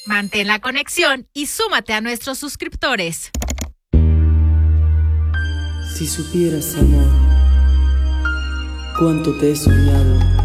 Mantén la conexión y súmate a nuestros suscriptores. Si supieras, amor, cuánto te he soñado.